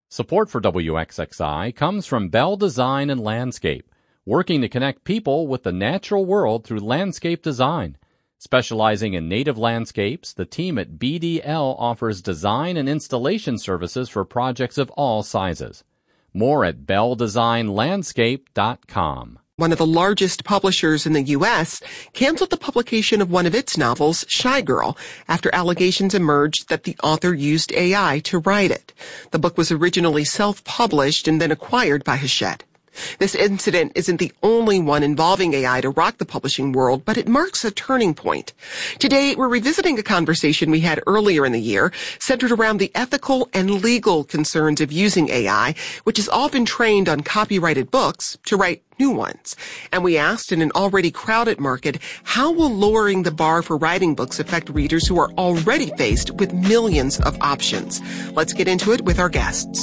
Support for WXXI comes from Bell Design and Landscape, working to connect people with the natural world through landscape design. Specializing in native landscapes, the team at BDL offers design and installation services for projects of all sizes. More at belldesignlandscape.com. One of the largest publishers in the U.S., canceled the publication of one of its novels, Shy Girl, after allegations emerged that the author used AI to write it. The book was originally self-published and then acquired by Hachette. This incident isn't the only one involving AI to rock the publishing world, but it marks a turning point. Today, we're revisiting a conversation we had earlier in the year centered around the ethical and legal concerns of using AI, which has all been trained on copyrighted books, to write new ones. And we asked, in an already crowded market, how will lowering the bar for writing books affect readers who are already faced with millions of options? Let's get into it with our guests.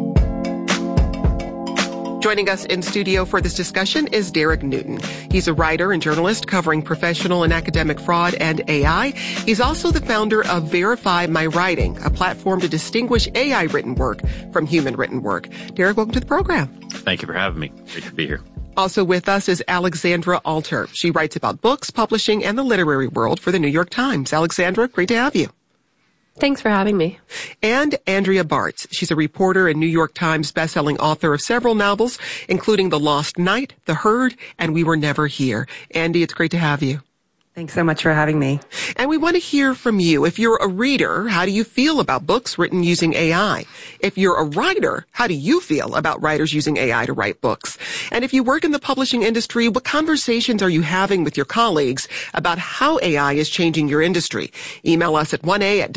Joining us in studio for this discussion is Derek Newton. He's a writer and journalist covering professional and academic fraud and AI. He's also the founder of Verify My Writing, a platform to distinguish AI written work from human written work. Derek, welcome to the program. Thank you for having me. Great to be here. Also with us is Alexandra Alter. She writes about books, publishing, and the literary world for the New York Times. Alexandra, great to have you. Thanks for having me. And Andrea Bartz. She's a reporter and New York Times bestselling author of several novels, including The Lost Night, The Herd, and We Were Never Here. Andy, it's great to have you. Thanks so much for having me. And we want to hear from you. If you're a reader, how do you feel about books written using AI? If you're a writer, how do you feel about writers using AI to write books? And if you work in the publishing industry, what conversations are you having with your colleagues about how AI is changing your industry? Email us at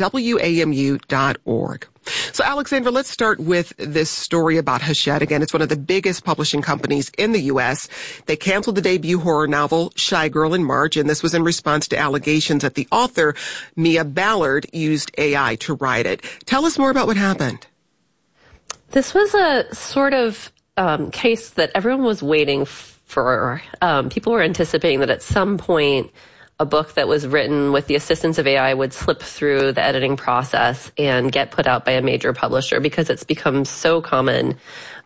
1a@wamu.org. So, Alexandra, let's start with this story about Hachette. Again, it's one of the biggest publishing companies in the U.S. They canceled the debut horror novel Shy Girl in March, and this was in response to allegations that the author, Mia Ballard, used AI to write it. Tell us more about what happened. This was a sort of case that everyone was waiting for. People were anticipating that at some point a book that was written with the assistance of AI would slip through the editing process and get put out by a major publisher, because it's become so common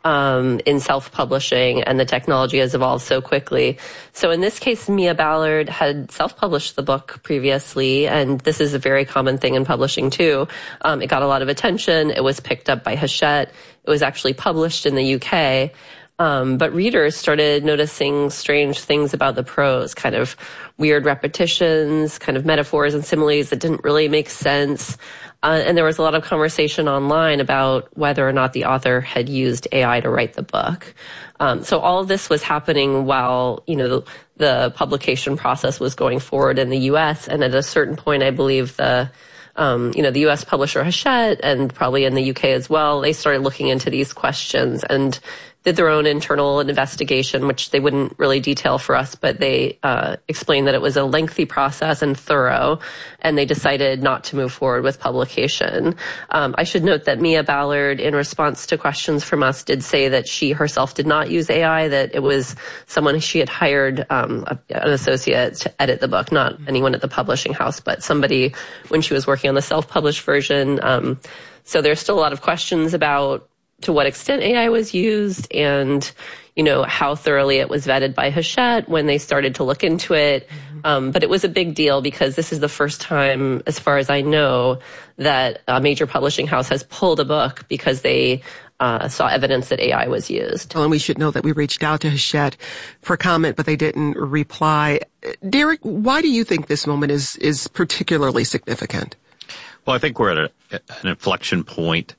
in self-publishing, and the technology has evolved so quickly. So in this case, Mia Ballard had self-published the book previously, and this is a very common thing in publishing too. It got a lot of attention. It was picked up by Hachette. It was actually published in the UK. But readers started noticing strange things about the prose, kind of weird repetitions, kind of metaphors and similes that didn't really make sense. And there was a lot of conversation online about whether or not the author had used AI to write the book. So all of this was happening while, the publication process was going forward in the U.S. And at a certain point, I believe the U.S. publisher Hachette, and probably in the U.K. as well, they started looking into these questions and did their own internal investigation, which they wouldn't really detail for us, but they explained that it was a lengthy process and thorough, and they decided not to move forward with publication. I should note that Mia Ballard, in response to questions from us, did say that she herself did not use AI, that it was someone she had hired, an associate, to edit the book, not anyone at the publishing house, but somebody when she was working on the self-published version. So there's still a lot of questions about to what extent AI was used and, how thoroughly it was vetted by Hachette when they started to look into it. But it was a big deal because this is the first time, as far as I know, that a major publishing house has pulled a book because they saw evidence that AI was used. Well, and we should know that we reached out to Hachette for comment, but they didn't reply. Derek, why do you think this moment is particularly significant? Well, I think we're at an inflection point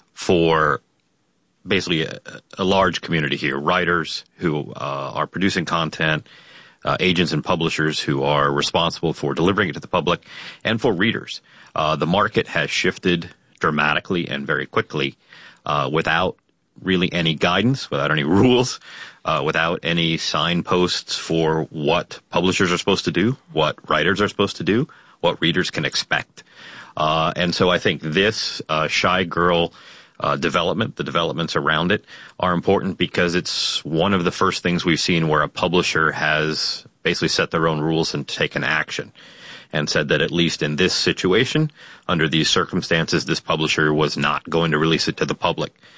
for basically a large community here, writers who are producing content, agents and publishers who are responsible for delivering it to the public, and for readers. The market has shifted dramatically and very quickly without really any guidance, without any rules, without any signposts for what publishers are supposed to do, what writers are supposed to do, what readers can expect. And so I think this Shy Girl development, the developments around it, are important because it's one of the first things we've seen where a publisher has basically set their own rules and taken action and said that at least in this situation, under these circumstances, this publisher was not going to release it to the public.